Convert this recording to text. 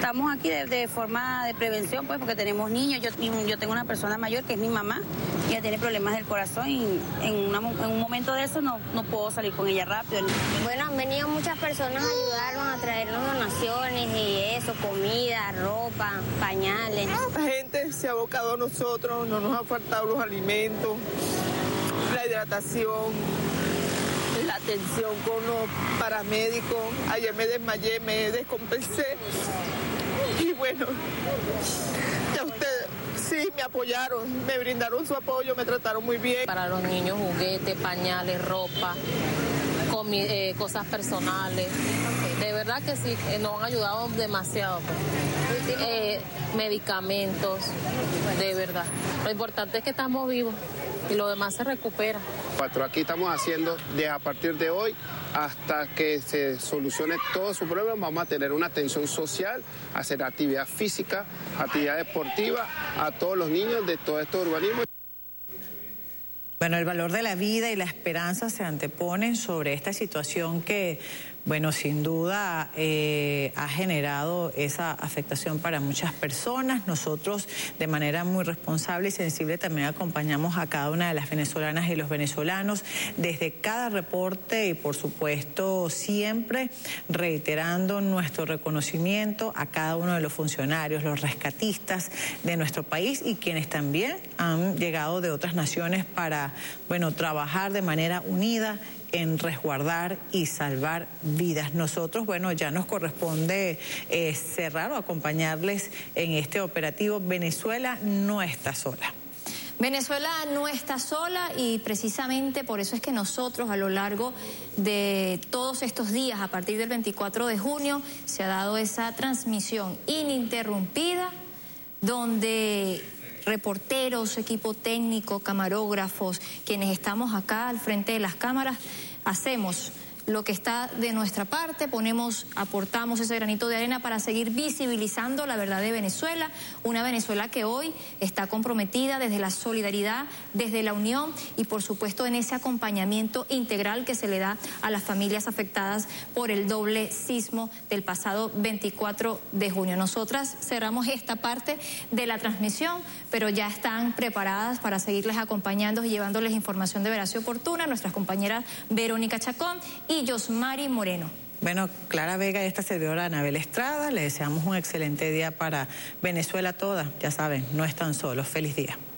Estamos aquí de forma de prevención, pues, porque tenemos niños. Yo tengo una persona mayor que es mi mamá, ella tiene problemas del corazón y en un momento de eso no puedo salir con ella rápido. Bueno, han venido muchas personas a ayudarnos, a traernos donaciones y eso, comida, ropa, pañales. La gente se ha abocado a nosotros, no nos han faltado los alimentos, la hidratación, la atención con los paramédicos. Ayer me desmayé, me descompensé. Y bueno, ya ustedes sí me apoyaron, me brindaron su apoyo, me trataron muy bien. Para los niños, juguetes, pañales, ropa, cosas personales. De verdad que sí, nos han ayudado demasiado. Medicamentos, de verdad. Lo importante es que estamos vivos y lo demás se recupera. Aquí estamos haciendo desde a partir de hoy hasta que se solucione todo su problema. Vamos a tener una atención social, hacer actividad física, actividad deportiva a todos los niños de todos estos urbanismos. Bueno, el valor de la vida y la esperanza se anteponen sobre esta situación que, bueno, sin duda ha generado esa afectación para muchas personas. Nosotros, de manera muy responsable y sensible, también acompañamos a cada una de las venezolanas y los venezolanos desde cada reporte y, por supuesto, siempre reiterando nuestro reconocimiento a cada uno de los funcionarios, los rescatistas de nuestro país y quienes también han llegado de otras naciones para, bueno, trabajar de manera unida en resguardar y salvar vidas. Nosotros, bueno, ya nos corresponde cerrar o acompañarles en este operativo. Venezuela no está sola. Venezuela no está sola y precisamente por eso es que nosotros a lo largo de todos estos días, a partir del 24 de junio, se ha dado esa transmisión ininterrumpida donde reporteros, equipo técnico, camarógrafos, quienes estamos acá al frente de las cámaras, hacemos lo que está de nuestra parte, aportamos ese granito de arena para seguir visibilizando la verdad de Venezuela, una Venezuela que hoy está comprometida desde la solidaridad, desde la unión y por supuesto en ese acompañamiento integral que se le da a las familias afectadas por el doble sismo del pasado 24 de junio. Nosotras cerramos esta parte de la transmisión, pero ya están preparadas para seguirles acompañando y llevándoles información de veraz y oportuna nuestras compañeras Verónica Chacón y Yosmari Moreno. Bueno, Clara Vega y esta servidora Anabel Estrada, le deseamos un excelente día para Venezuela toda. Ya saben, no están solos. Feliz día.